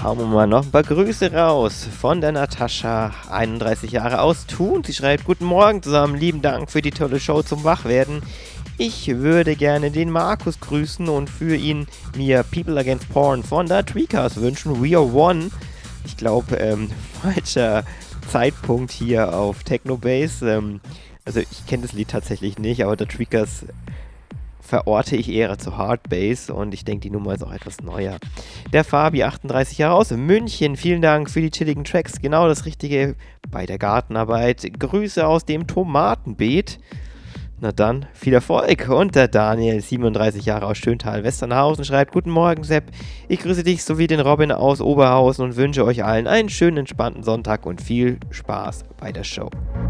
Hauen wir mal noch ein paar Grüße raus von der Natascha, 31 Jahre aus Thun. Sie schreibt: Guten Morgen zusammen, lieben Dank für die tolle Show zum Wachwerden. Ich würde gerne den Markus grüßen und für ihn mir People Against Porn von der Tweakers wünschen. We are one. Ich glaube, falscher Zeitpunkt hier auf Technobase. Also ich kenne das Lied tatsächlich nicht, aber der Tweakers verorte ich eher zu Hardbase und ich denke, die Nummer ist auch etwas neuer. Der Fabi, 38 Jahre aus München, vielen Dank für die chilligen Tracks, genau das Richtige bei der Gartenarbeit. Grüße aus dem Tomatenbeet. Na dann, viel Erfolg. Und der Daniel, 37 Jahre aus Schöntal-Westernhausen, schreibt: Guten Morgen, Sepp. Ich grüße dich sowie den Robin aus Oberhausen und wünsche euch allen einen schönen, entspannten Sonntag und viel Spaß bei der Show.